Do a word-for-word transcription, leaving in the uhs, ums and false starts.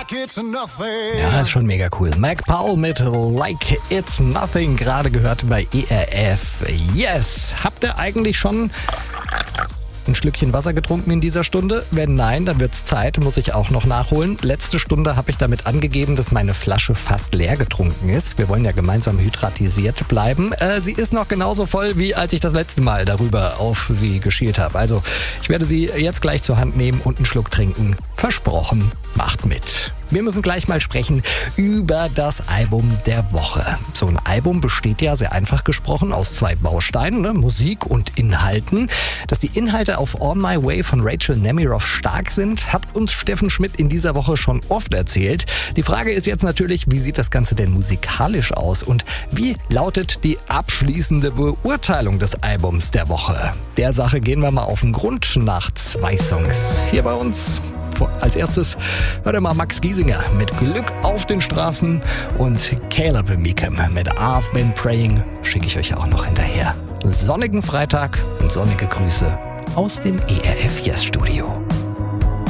like it's nothing. Ja, ist schon mega cool. Mac Powell mit Like It's Nothing, gerade gehört bei E R F. Yes! Habt ihr eigentlich schon ein Schlückchen Wasser getrunken in dieser Stunde? Wenn nein, dann wird's Zeit, muss ich auch noch nachholen. Letzte Stunde habe ich damit angegeben, dass meine Flasche fast leer getrunken ist. Wir wollen ja gemeinsam hydratisiert bleiben. Äh, sie ist noch genauso voll, wie als ich das letzte Mal darüber auf sie geschielt habe. Also, ich werde sie jetzt gleich zur Hand nehmen und einen Schluck trinken. Versprochen, macht mit. Wir müssen gleich mal sprechen über das Album der Woche. So ein Album besteht ja, sehr einfach gesprochen, aus zwei Bausteinen, ne? Musik und Inhalten. Dass die Inhalte auf On My Way von Rachel Nemiroff stark sind, hat uns Steffen Schmidt in dieser Woche schon oft erzählt. Die Frage ist jetzt natürlich, wie sieht das Ganze denn musikalisch aus und wie lautet die abschließende Beurteilung des Albums der Woche? Der Sache gehen wir mal auf den Grund nach zwei Songs. Hier bei uns als erstes hört ihr mal Max Giesinger mit Glück auf den Straßen und Caleb Meekum mit I've Been Praying schicke ich euch auch noch hinterher. Sonnigen Freitag und sonnige Grüße aus dem E R F Yes Studio.